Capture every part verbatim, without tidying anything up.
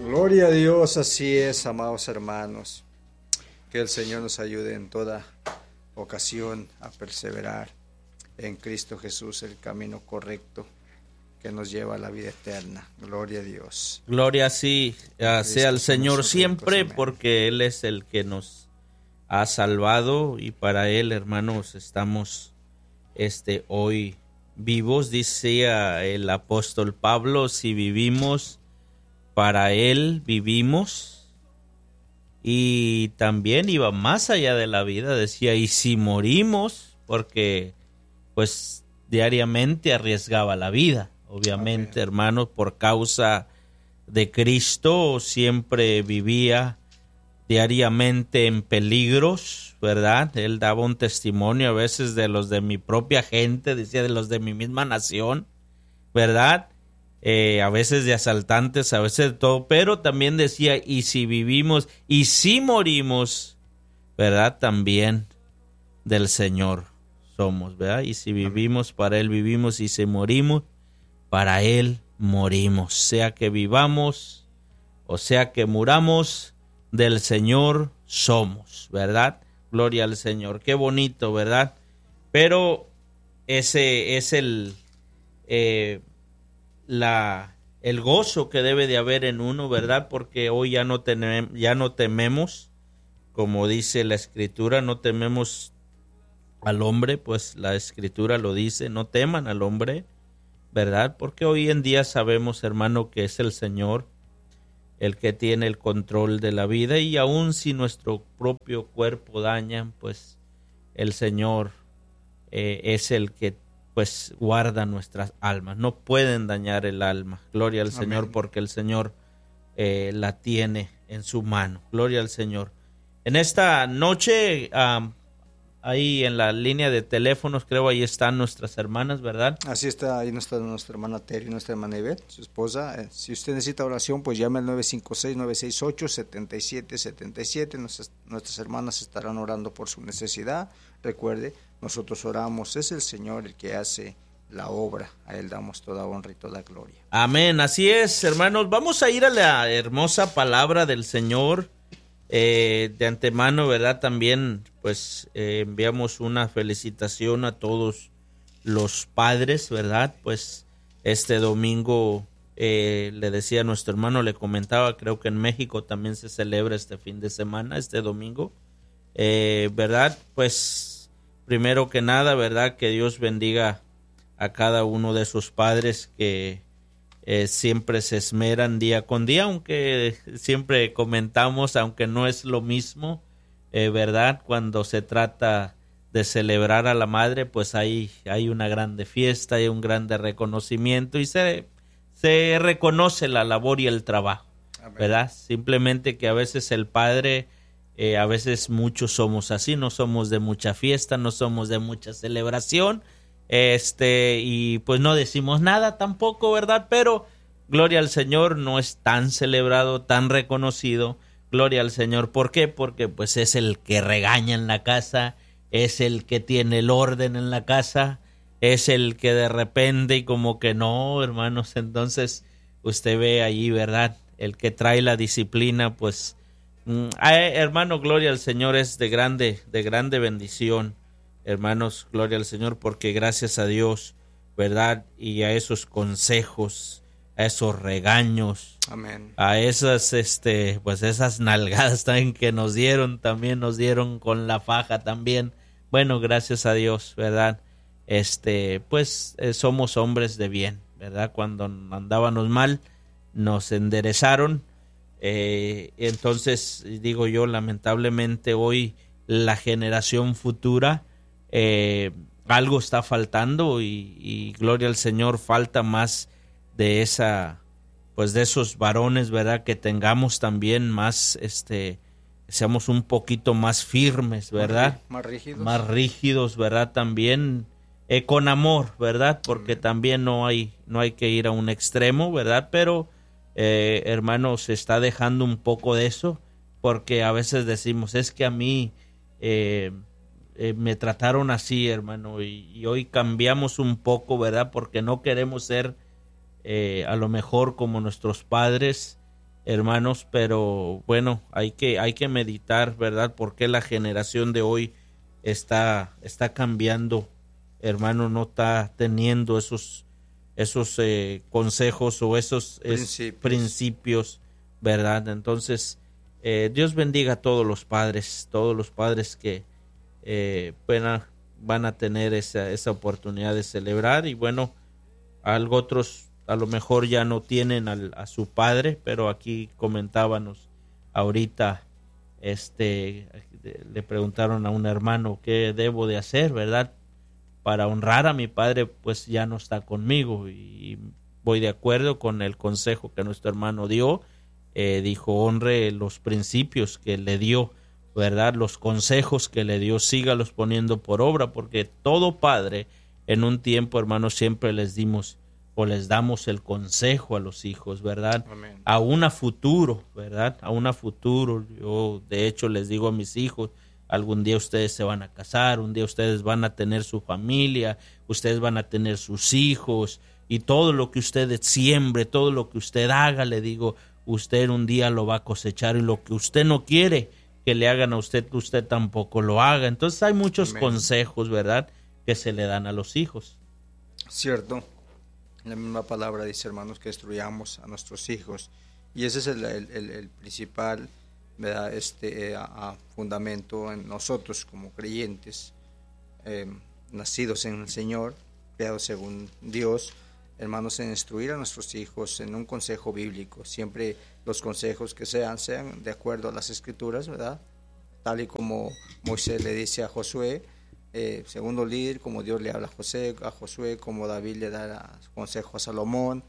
Gloria a Dios, así es, amados hermanos. Que el Señor nos ayude en toda ocasión a perseverar en Cristo Jesús, el camino correcto que nos lleva a la vida eterna. Gloria a Dios. Gloria sí uh, sea al Señor siempre, porque Él es el que nos ha salvado y para Él, hermanos, estamos este hoy vivos. Decía el apóstol Pablo, si vivimos, para Él vivimos. Y también iba más allá de la vida, decía, y si morimos, porque pues diariamente arriesgaba la vida. Obviamente, okay, hermanos, por causa de Cristo siempre vivía diariamente en peligros, ¿verdad? Él daba un testimonio a veces de los de mi propia gente, decía de los de mi misma nación, ¿verdad? Eh, a veces de asaltantes, a veces de todo, pero también decía, y si vivimos, y si morimos, ¿verdad? También del Señor somos, ¿verdad? Y si vivimos, para Él vivimos, y si morimos, para Él morimos. Sea que vivamos, o sea que muramos, del Señor somos, ¿verdad? Gloria al Señor. Qué bonito, ¿verdad? Pero ese es el... Eh, La, el gozo que debe de haber en uno, ¿verdad? Porque hoy ya no, tenem, ya no tememos, como dice la Escritura, no tememos al hombre, pues la Escritura lo dice, no teman al hombre, ¿verdad? Porque hoy en día sabemos, hermano, que es el Señor el que tiene el control de la vida, y aun si nuestro propio cuerpo dañan, pues el Señor eh, es el que pues guarda nuestras almas, no pueden dañar el alma. Gloria al Amén. Señor, porque el Señor eh, la tiene en su mano. Gloria al Señor. En esta noche, um, ahí en la línea de teléfonos, creo ahí están nuestras hermanas, ¿verdad? Así está, ahí está nuestra hermana Terry, nuestra hermana Ivette, su esposa. Eh, si usted necesita oración, pues llame al nueve cinco seis, nueve seis ocho, siete siete siete siete. Nuestras, nuestras hermanas estarán orando por su necesidad. Recuerde, nosotros oramos, es el Señor el que hace la obra, a Él damos toda honra y toda gloria. Amén, así es, hermanos. Vamos a ir a la hermosa palabra del Señor. Eh, de antemano, ¿verdad? También, pues, eh, enviamos una felicitación a todos los padres, ¿verdad? Pues, este domingo, eh, le decía a nuestro hermano, le comentaba, creo que en México también se celebra este fin de semana, este domingo, eh, ¿verdad? Pues, primero que nada, ¿verdad? Que Dios bendiga a cada uno de sus padres que eh, siempre se esmeran día con día, aunque siempre comentamos, aunque no es lo mismo, eh, ¿verdad? Cuando se trata de celebrar a la madre, pues hay, hay una grande fiesta, hay un grande reconocimiento y se, se reconoce la labor y el trabajo, Amén. ¿Verdad? Simplemente que a veces el padre, eh, a veces muchos somos así, no somos de mucha fiesta, no somos de mucha celebración, Este, y pues no decimos nada tampoco, ¿verdad? Pero gloria al Señor, no es tan celebrado, tan reconocido. Gloria al Señor. ¿Por qué? Porque pues es el que regaña en la casa, es el que tiene el orden en la casa, es el que de repente y como que no, hermanos. Entonces usted ve allí, ¿verdad? El que trae la disciplina, pues, mm, eh, hermano, gloria al Señor, es de grande, de grande bendición. Hermanos, gloria al Señor, porque gracias a Dios, ¿verdad? Y a esos consejos, a esos regaños, Amén. A esas, este, pues esas nalgadas también que nos dieron, también nos dieron con la faja también. Bueno, gracias a Dios, ¿verdad? Este, pues eh, somos hombres de bien, ¿verdad? Cuando andábamos mal, nos enderezaron. Eh, entonces, digo yo, lamentablemente hoy la generación futura, Eh, algo está faltando y, y gloria al Señor, falta más de esa, pues de esos varones, ¿verdad? Que tengamos también más, este, seamos un poquito más firmes, ¿verdad? Más rígidos. Más rígidos, ¿verdad? También eh, con amor, ¿verdad? Porque Amén. También no hay, no hay que ir a un extremo, ¿verdad? Pero, eh, hermanos, se está dejando un poco de eso, porque a veces decimos, es que a mí, eh, Eh, me trataron así, hermano, y, y hoy cambiamos un poco, ¿verdad? Porque no queremos ser eh, a lo mejor como nuestros padres, hermanos, pero bueno, hay que, hay que meditar, ¿verdad? Porque la generación de hoy está, está cambiando, hermano, no está teniendo esos, esos eh, consejos o esos principios. Es, principios, ¿verdad? Entonces, eh, Dios bendiga a todos los padres, todos los padres que eh, van, van a tener esa, esa oportunidad de celebrar, y bueno, algo otros a lo mejor ya no tienen al, a su padre, pero aquí comentábamos ahorita, este, le preguntaron a un hermano qué debo de hacer, ¿verdad? Para honrar a mi padre, pues ya no está conmigo, y voy de acuerdo con el consejo que nuestro hermano dio. Eh, dijo, honre los principios que le dio, ¿verdad? Los consejos que le dio, sígalos poniendo por obra, porque todo padre en un tiempo, hermano, siempre les dimos o les damos el consejo a los hijos, ¿verdad? Amén. Aún a futuro, ¿verdad? Aún a futuro. Yo, de hecho, les digo a mis hijos, algún día ustedes se van a casar, un día ustedes van a tener su familia, ustedes van a tener sus hijos, y todo lo que usted siembre, todo lo que usted haga, le digo, usted un día lo va a cosechar, y lo que usted no quiere que le hagan a usted, usted tampoco lo haga. Entonces hay muchos Amén. Consejos, ¿verdad?, que se le dan a los hijos. Cierto. La misma palabra dice, hermanos, que instruyamos a nuestros hijos, y ese es el, el, el, el principal, ¿verdad? Este eh, a, a fundamento en nosotros como creyentes, eh, nacidos en el Señor, creados según Dios, hermanos, en instruir a nuestros hijos en un consejo bíblico. Siempre los consejos que sean, sean de acuerdo a las Escrituras, ¿verdad? Tal y como Moisés le dice a Josué, Eh, segundo líder, como Dios le habla a José, a Josué, como David le da consejo a Salomón,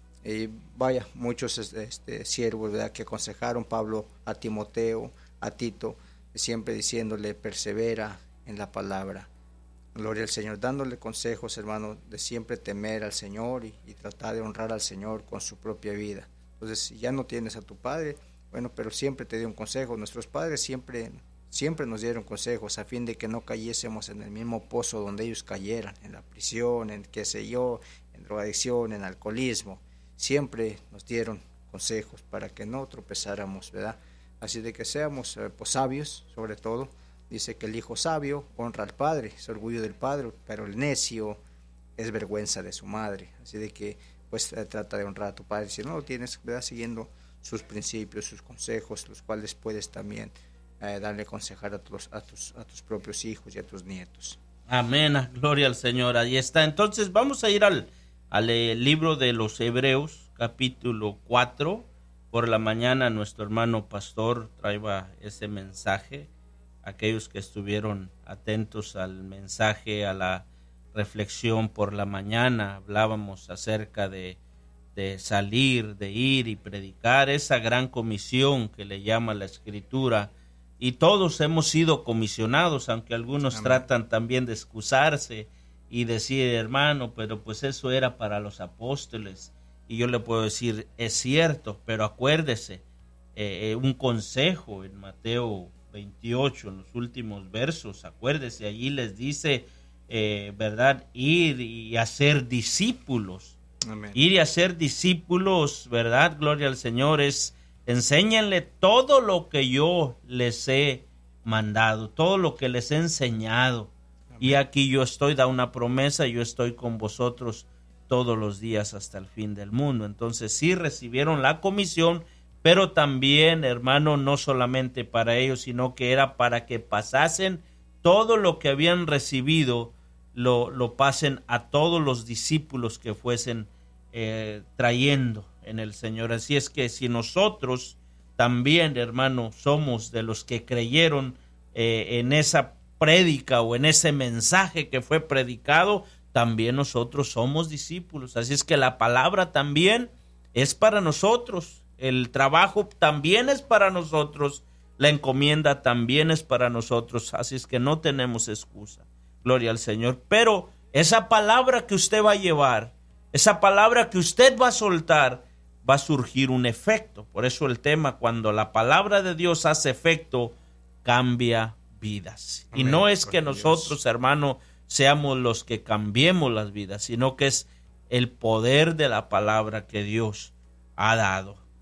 y vaya, muchos este, siervos, ¿verdad?, que aconsejaron, Pablo a Timoteo, a Tito, siempre diciéndole, persevera en la palabra. Gloria al Señor, dándole consejos, hermano, de siempre temer al Señor y, y tratar de honrar al Señor con su propia vida. Entonces, si ya no tienes a tu padre, bueno, pero siempre te dio un consejo. Nuestros padres siempre... Siempre nos dieron consejos a fin de que no cayésemos en el mismo pozo donde ellos cayeran, en la prisión, en qué sé yo, en drogadicción, en alcoholismo. Siempre nos dieron consejos para que no tropezáramos, ¿verdad? Así de que seamos eh, pues, sabios, sobre todo. Dice que el hijo sabio honra al padre, es orgullo del padre, pero el necio es vergüenza de su madre. Así de que pues eh, trata de honrar a tu padre. Si no lo tienes, ¿verdad?, siguiendo sus principios, sus consejos, los cuales puedes también Eh, darle aconsejar a tus, a, tus, a tus propios hijos y a tus nietos. Amén, gloria al Señor, ahí está. Entonces vamos a ir al, al eh, libro de los Hebreos, capítulo cuatro. Por la mañana nuestro hermano pastor traía ese mensaje. Aquellos que estuvieron atentos al mensaje, a la reflexión por la mañana, hablábamos acerca de, de salir, de ir y predicar, esa gran comisión que le llama la Escritura. Y todos hemos sido comisionados, aunque algunos Amén. Tratan también de excusarse y decir, hermano, pero pues eso era para los apóstoles. Y yo le puedo decir, es cierto, pero acuérdese, eh, un consejo en Mateo veintiocho, en los últimos versos, acuérdese, allí les dice, eh, ¿verdad?, ir y hacer discípulos. Amén. Ir y hacer discípulos, ¿verdad? Gloria al Señor, es... Enséñenle todo lo que yo les he mandado, todo lo que les he enseñado. Amén. Y aquí yo estoy, da una promesa, yo estoy con vosotros todos los días hasta el fin del mundo. Entonces sí recibieron la comisión, pero también, hermano, no solamente para ellos, sino que era para que pasasen todo lo que habían recibido, lo, lo pasen a todos los discípulos que fuesen eh, trayendo en el Señor. Así es que si nosotros también, hermano, somos de los que creyeron eh, en esa prédica o en ese mensaje que fue predicado, también nosotros somos discípulos. Así es que la palabra también es para nosotros, el trabajo también es para nosotros, la encomienda también es para nosotros. Así es que no tenemos excusa. Gloria al Señor. Pero esa palabra que usted va a llevar, esa palabra que usted va a soltar, va a surgir un efecto. Por eso el tema, cuando la palabra de Dios hace efecto, cambia vidas. Amén. Y no es que nosotros, Dios, hermano, seamos los que cambiemos las vidas, sino que es el poder de la palabra que Dios ha dado.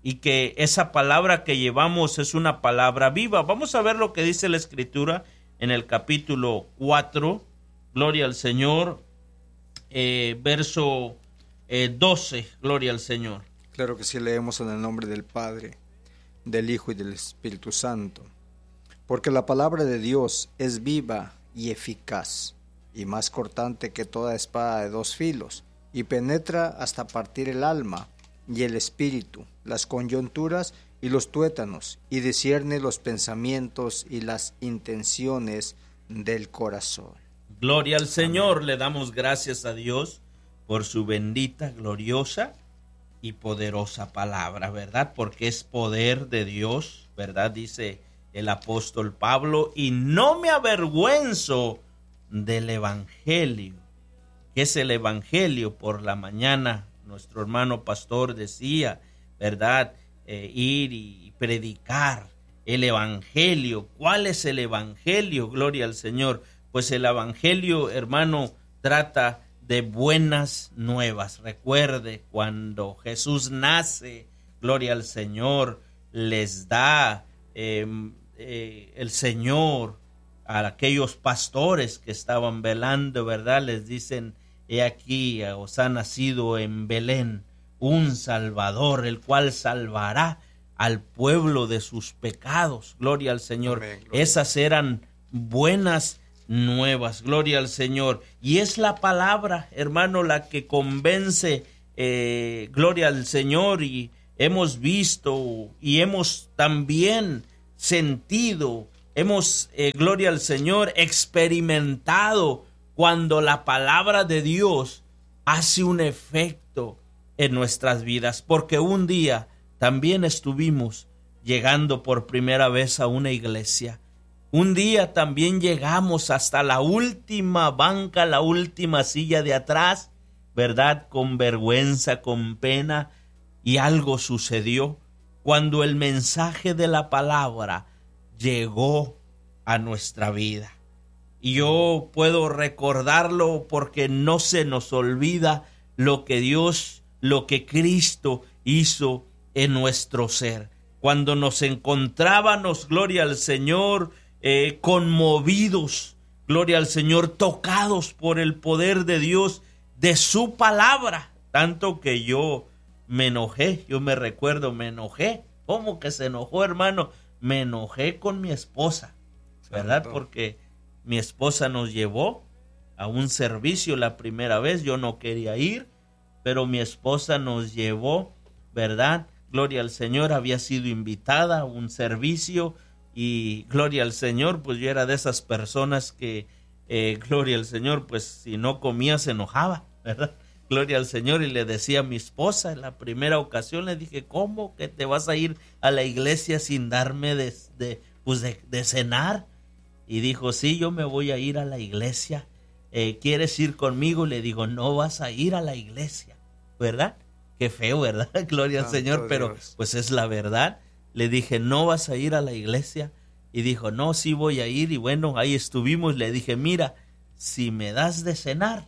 y que esa palabra que llevamos es una palabra viva. Vamos a ver lo que dice la Escritura en el capítulo cuatro, gloria al Señor, eh, verso eh, doce, gloria al Señor. Claro que sí, leemos en el nombre del Padre, del Hijo y del Espíritu Santo. Porque la palabra de Dios es viva y eficaz, y más cortante que toda espada de dos filos, y penetra hasta partir el alma y el espíritu, las coyunturas y los tuétanos, y discierne los pensamientos y las intenciones del corazón. Gloria al Señor. Amén. Le damos gracias a Dios por su bendita, gloriosa y poderosa palabra, ¿verdad? Porque es poder de Dios, ¿verdad? Dice el apóstol Pablo, y no me avergüenzo del Evangelio. ¿Qué es el Evangelio? Por la mañana nuestro hermano pastor decía, ¿verdad? Eh, ir y predicar el Evangelio. ¿Cuál es el Evangelio? Gloria al Señor. Pues el Evangelio, hermano, trata de buenas nuevas. Recuerde, cuando Jesús nace, gloria al Señor, les da eh, eh, el Señor a aquellos pastores que estaban velando, ¿verdad? Les dicen, he aquí, os ha nacido en Belén un Salvador, el cual salvará al pueblo de sus pecados. Gloria al Señor. Amén, gloria. Esas eran buenas nuevas, gloria al Señor. Y es la palabra, hermano, la que convence, eh, gloria al Señor. Y hemos visto y hemos también sentido, hemos, eh, gloria al Señor, experimentado cuando la palabra de Dios hace un efecto en nuestras vidas. Porque un día también estuvimos llegando por primera vez a una iglesia. Un día también llegamos hasta la última banca, la última silla de atrás, ¿verdad? Con vergüenza, con pena, y algo sucedió cuando el mensaje de la palabra llegó a nuestra vida. Y yo puedo recordarlo porque no se nos olvida lo que Dios, lo que Cristo hizo en nuestro ser. Cuando nos encontrábamos, gloria al Señor, Eh, conmovidos, gloria al Señor, tocados por el poder de Dios, de su palabra, tanto que yo me enojé, yo me recuerdo, me enojé. ¿Cómo que se enojó, hermano? Me enojé con mi esposa, ¿verdad? Porque mi esposa nos llevó a un servicio la primera vez, yo no quería ir, pero mi esposa nos llevó, ¿verdad? Gloria al Señor, había sido invitada a un servicio. Y gloria al Señor, pues yo era de esas personas que, eh, gloria al Señor, pues si no comía se enojaba, ¿verdad? Gloria al Señor. Y le decía a mi esposa en la primera ocasión, le dije, ¿cómo que te vas a ir a la iglesia sin darme de, de, pues de, de cenar? Y dijo, sí, yo me voy a ir a la iglesia. Eh, ¿Quieres ir conmigo? Le digo, no vas a ir a la iglesia, ¿verdad? Qué feo, ¿verdad? Gloria al Señor, pero pues es la verdad. Le dije, ¿no vas a ir a la iglesia? Y dijo, no, sí voy a ir. Y bueno, ahí estuvimos. Le dije, mira, si me das de cenar,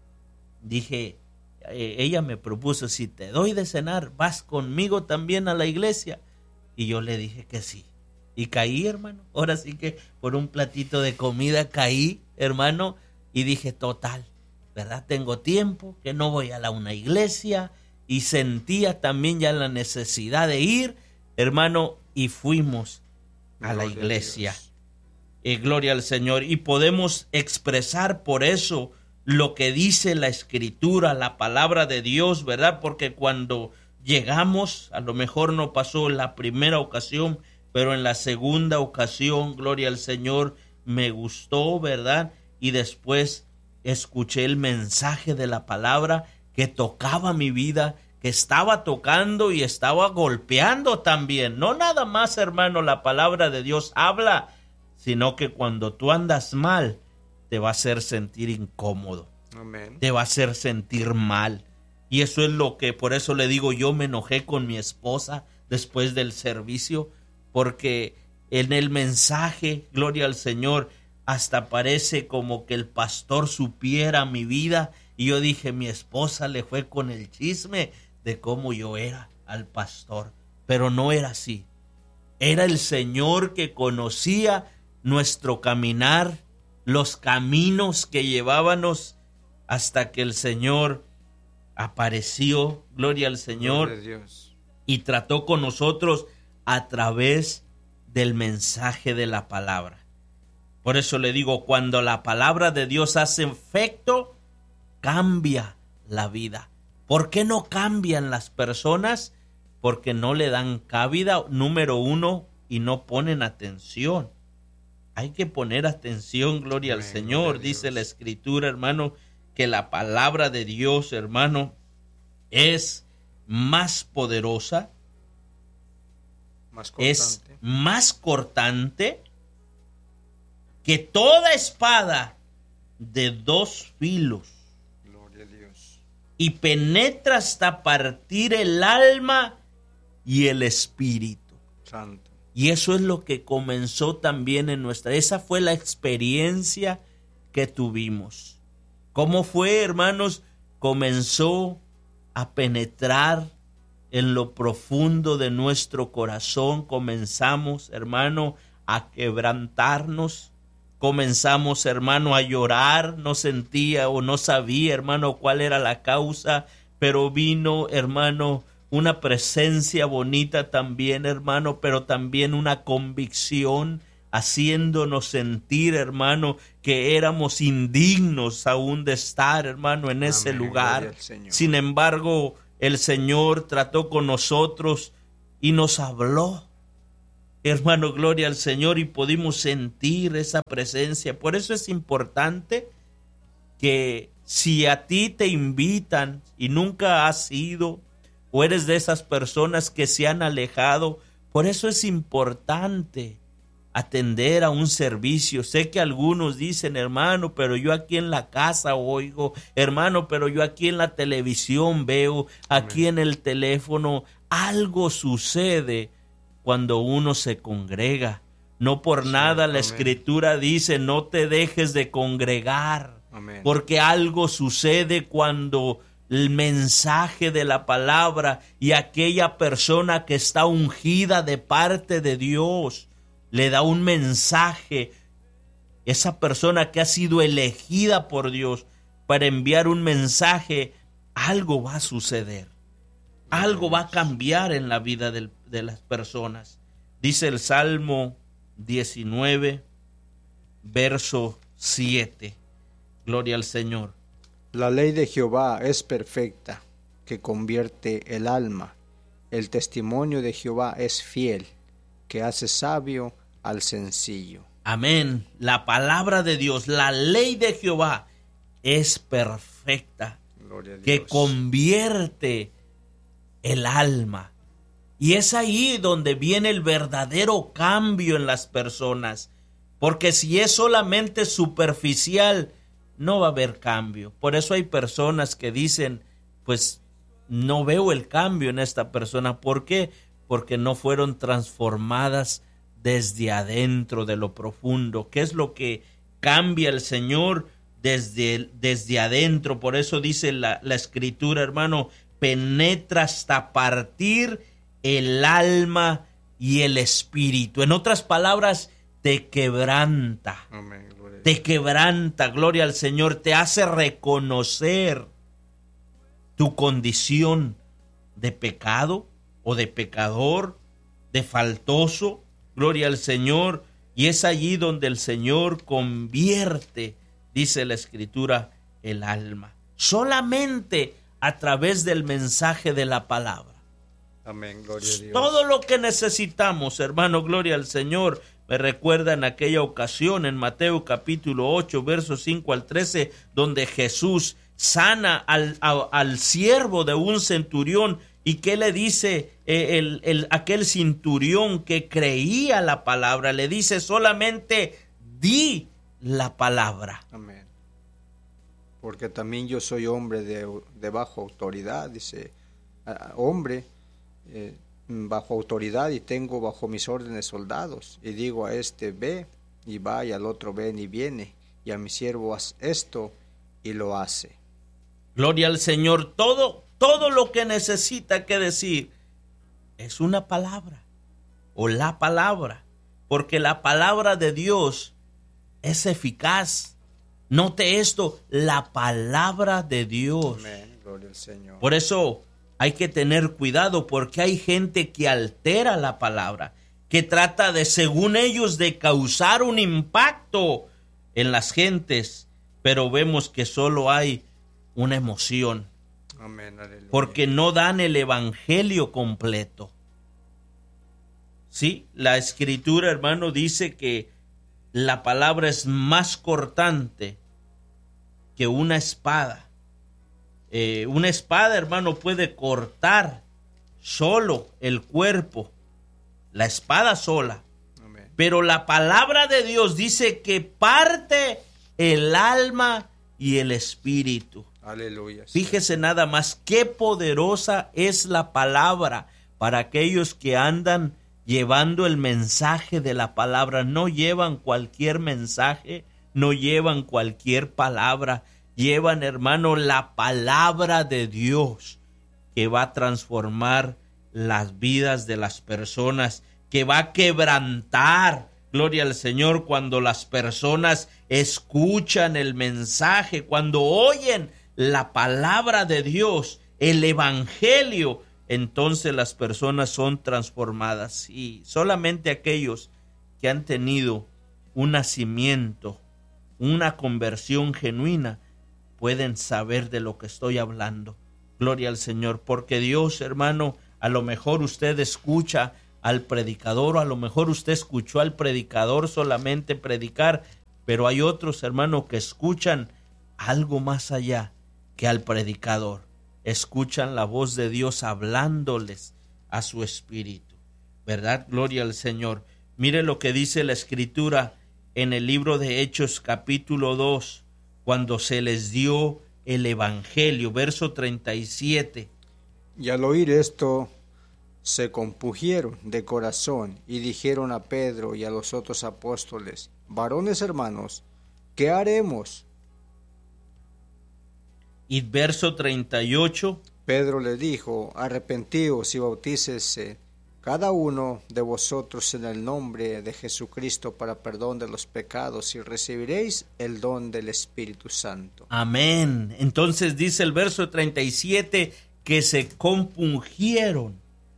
dije, eh, ella me propuso, si te doy de cenar, ¿vas conmigo también a la iglesia? Y yo le dije que sí. Y caí, hermano. Ahora sí que por un platito de comida caí, hermano. Y dije, total, ¿verdad? Tengo tiempo que no voy a la una iglesia. Y sentía también ya la necesidad de ir, hermano, y fuimos a la iglesia. Eh, gloria al Señor. Y podemos expresar por eso lo que dice la Escritura, la palabra de Dios, ¿verdad? Porque cuando llegamos, a lo mejor no pasó en la primera ocasión, pero en la segunda ocasión, gloria al Señor, me gustó, ¿verdad? Y después escuché el mensaje de la palabra que tocaba mi vida, que estaba tocando y estaba golpeando también. No nada más, hermano, la palabra de Dios habla, sino que cuando tú andas mal, te va a hacer sentir incómodo. Amén. Te va a hacer sentir mal. Y eso es lo que, por eso le digo, yo me enojé con mi esposa después del servicio, porque en el mensaje, gloria al Señor, hasta parece como que el pastor supiera mi vida. Y yo dije, mi esposa le fue con el chisme de cómo yo era al pastor. Pero no era así. Era el Señor que conocía nuestro caminar, los caminos que llevábamos, hasta que el Señor apareció, gloria al Señor, Gloria a Dios, y trató con nosotros a través del mensaje de la palabra. Por eso le digo, cuando la palabra de Dios hace efecto, cambia la vida. ¿Por qué no cambian las personas? Porque no le dan cabida, número uno, y no ponen atención. Hay que poner atención, gloria Amén, al Señor. gloria a Dice Dios. la Escritura, hermano, que la palabra de Dios, hermano, es más poderosa, más cortante. es más cortante que toda espada de dos filos, Gloria a Dios. y penetra hasta partir el alma y el espíritu. Santo. Y eso es lo que comenzó también en nuestra... Esa fue la experiencia que tuvimos. ¿Cómo fue, hermanos? Comenzó a penetrar en lo profundo de nuestro corazón. Comenzamos, hermano, a quebrantarnos. Comenzamos, hermano, a llorar. No sentía o no sabía, hermano, cuál era la causa. Pero vino, hermano, una presencia bonita también, hermano, pero también una convicción, haciéndonos sentir, hermano, que éramos indignos aún de estar, hermano, en ese Amén, lugar. Señor. Sin embargo, el Señor trató con nosotros y nos habló. Hermano, gloria al Señor, y pudimos sentir esa presencia. Por eso es importante que si a ti te invitan y nunca has ido, o eres de esas personas que se han alejado, por eso es importante atender a un servicio. Sé que algunos dicen, hermano, pero yo aquí en la casa oigo, hermano, pero yo aquí en la televisión veo, aquí en el teléfono. Algo sucede cuando uno se congrega. No por Sí, nada la amén. Escritura dice, no te dejes de congregar, Amén. porque algo sucede cuando el mensaje de la palabra y aquella persona que está ungida de parte de Dios le da un mensaje, esa persona que ha sido elegida por Dios para enviar un mensaje, algo va a suceder, algo va a cambiar en la vida del, de las personas. Dice el Salmo diecinueve, verso siete. Gloria al Señor. La ley de Jehová es perfecta, que convierte el alma. El testimonio de Jehová es fiel, que hace sabio al sencillo. Amén. La palabra de Dios, la ley de Jehová es perfecta, Gloria a Dios. que convierte el alma. Y es ahí donde viene el verdadero cambio en las personas. Porque si es solamente superficial, no va a haber cambio. Por eso hay personas que dicen, pues no veo el cambio en esta persona. ¿Por qué? Porque no fueron transformadas desde adentro, de lo profundo. ¿Qué es lo que cambia el Señor? Desde, desde adentro. Por eso dice la, la Escritura, hermano, penetra hasta partir el alma y el espíritu. En otras palabras, te quebranta. Amén. Gloria a Te Dios. quebranta, gloria al Señor, te hace reconocer tu condición de pecado o de pecador, de faltoso, gloria al Señor, y es allí donde el Señor convierte, dice la Escritura, el alma, solamente a través del mensaje de la palabra. Amén. Gloria a Dios. Todo lo que necesitamos, hermano, gloria al Señor. Me recuerda en aquella ocasión en Mateo capítulo ocho, versos cinco al trece, donde Jesús sana al, a, al siervo de un centurión. ¿Y qué le dice eh, el, el, aquel centurión que creía la palabra? Le dice solamente, di la palabra. Amén. Porque también yo soy hombre de, de bajo autoridad, dice, ah, hombre eh, bajo autoridad, y tengo bajo mis órdenes soldados, y digo a este ve y va, y al otro ven y viene, y a mi siervo haz esto y lo hace. Gloria al Señor. Todo, todo lo que necesita que decir, es una palabra o la palabra, porque la palabra de Dios es eficaz. Note esto, la palabra de Dios. Amén. Gloria al Señor. Por eso hay que tener cuidado, porque hay gente que altera la palabra, que trata de, según ellos, de causar un impacto en las gentes, pero vemos que solo hay una emoción. Amén, aleluya. Porque no dan el evangelio completo. Sí, la escritura, hermano, dice que la palabra es más cortante que una espada. Eh, una espada, hermano, puede cortar solo el cuerpo, la espada sola. Amén. Pero la palabra de Dios dice que parte el alma y el espíritu. Aleluya. Fíjese nada más qué poderosa es la palabra para aquellos que andan llevando el mensaje de la palabra. No llevan cualquier mensaje, no llevan cualquier palabra, llevan, hermano, la palabra de Dios, que va a transformar las vidas de las personas, que va a quebrantar, gloria al Señor, cuando las personas escuchan el mensaje, cuando oyen la palabra de Dios, el evangelio, entonces las personas son transformadas. Y solamente aquellos que han tenido un nacimiento, una conversión genuina, pueden saber de lo que estoy hablando. Gloria al Señor, porque Dios, hermano, a lo mejor usted escucha al predicador, o a lo mejor usted escuchó al predicador solamente predicar, pero hay otros, hermano, que escuchan algo más allá que al predicador. Escuchan la voz de Dios hablándoles a su espíritu, ¿verdad? Gloria al Señor. Mire lo que dice la Escritura en el libro de Hechos capítulo dos, cuando se les dio el evangelio, verso treinta y siete. Y al oír esto, se compungieron de corazón y dijeron a Pedro y a los otros apóstoles: varones hermanos, ¿qué haremos? Y verso treinta y ocho. Pedro le dijo: arrepentíos y bautícese cada uno de vosotros en el nombre de Jesucristo para perdón de los pecados, y recibiréis el don del Espíritu Santo. Amén. Entonces dice el verso treinta y siete que se compungieron,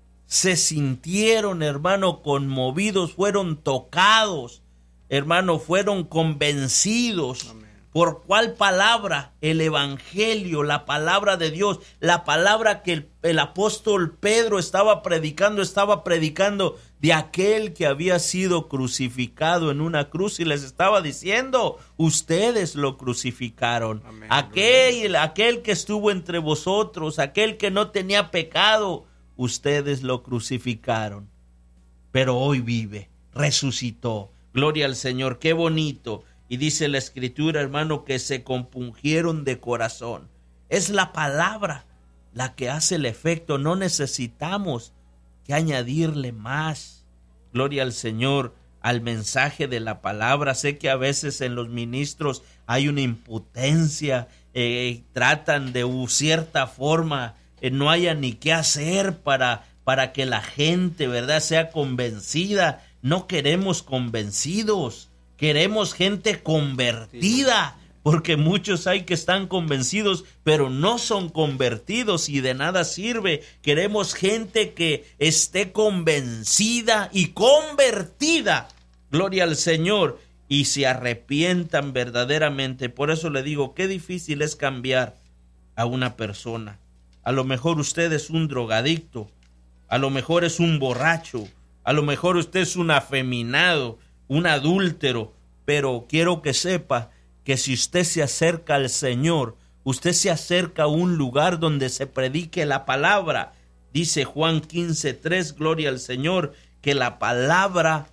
se sintieron, hermano, conmovidos, fueron tocados, hermano, fueron convencidos. Amén. ¿Por cuál palabra? El evangelio, la palabra de Dios, la palabra que el, el apóstol Pedro estaba predicando, estaba predicando de aquel que había sido crucificado en una cruz, y les estaba diciendo: ustedes lo crucificaron. Amén. Aquel, aquel que estuvo entre vosotros, aquel que no tenía pecado, ustedes lo crucificaron. Pero hoy vive, resucitó. Gloria al Señor, qué bonito. Y dice la Escritura, hermano, que se compungieron de corazón. Es la palabra la que hace el efecto. No necesitamos que añadirle más. Gloria al Señor, al mensaje de la palabra. Sé que a veces en los ministros hay una impotencia, eh, tratan de cierta forma, eh, no haya ni qué hacer para, para que la gente, ¿verdad?, sea convencida. No queremos convencidos. Queremos gente convertida, porque muchos hay que están convencidos, pero no son convertidos y de nada sirve. Queremos gente que esté convencida y convertida, gloria al Señor, y se arrepientan verdaderamente. Por eso le digo, qué difícil es cambiar a una persona. A lo mejor usted es un drogadicto, a lo mejor es un borracho, a lo mejor usted es un afeminado, un adúltero, pero quiero que sepa que si usted se acerca al Señor, usted se acerca a un lugar donde se predique la palabra. Dice Juan quince tres, gloria al Señor, que la palabra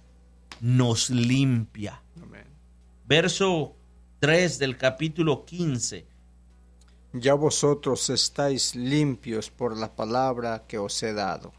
nos limpia. Amén. Verso tres del capítulo quince. Ya vosotros estáis limpios por la palabra que os he dado.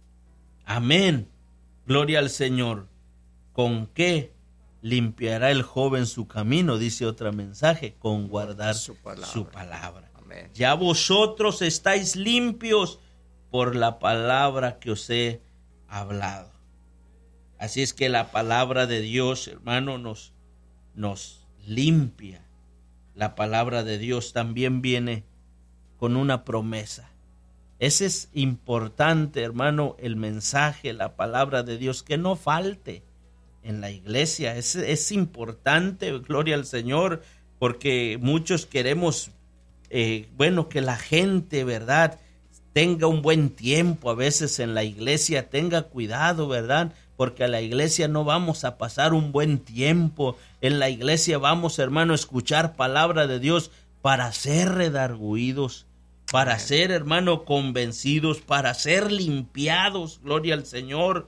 Amén. Gloria al Señor. ¿Con qué limpiará el joven su camino? Dice otro mensaje: con guardar su palabra. Su palabra. Amén. Ya vosotros estáis limpios por la palabra que os he hablado. Así es que la palabra de Dios, hermano, nos, nos limpia. La palabra de Dios también viene con una promesa. Ese es importante, hermano, el mensaje, la palabra de Dios, que no falte en la iglesia. Es, es importante, gloria al Señor, porque muchos queremos, eh, bueno, que la gente, ¿verdad?, tenga un buen tiempo a veces en la iglesia. Tenga cuidado, ¿verdad?, porque a la iglesia no vamos a pasar un buen tiempo. En la iglesia vamos, hermano, a escuchar palabra de Dios para ser redarguidos, para ser, hermano, convencidos, para ser limpiados, gloria al Señor.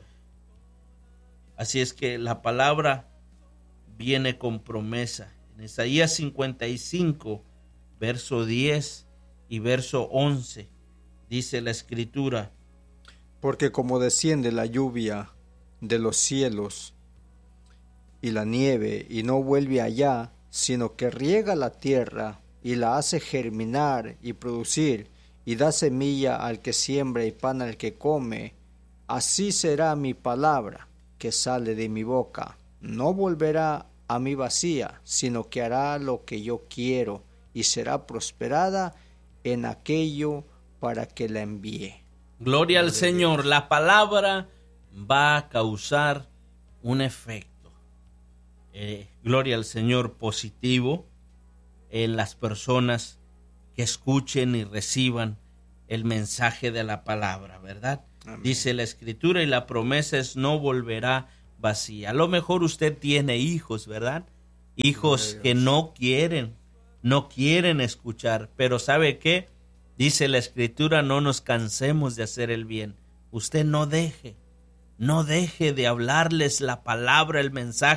Así es que la palabra viene con promesa. En Isaías cincuenta y cinco, verso diez y verso once, dice la Escritura: porque como desciende la lluvia de los cielos y la nieve, y no vuelve allá, sino que riega la tierra y la hace germinar y producir, y da semilla al que siembra y pan al que come, así será mi palabra que sale de mi boca. No volverá a mí vacía, sino que hará lo que yo quiero, y será prosperada en aquello para que la envíe. Gloria al Señor. La palabra va a causar un efecto, eh, gloria al Señor, positivo en las personas que escuchen y reciban el mensaje de la palabra, ¿verdad? Amén. Dice la Escritura, y la promesa es: no volverá vacía. A lo mejor usted tiene hijos, ¿verdad? Hijos que no quieren, no quieren escuchar, pero ¿sabe qué? Dice la Escritura: no nos cansemos de hacer el bien. Usted no deje, no deje de hablarles la palabra, el mensaje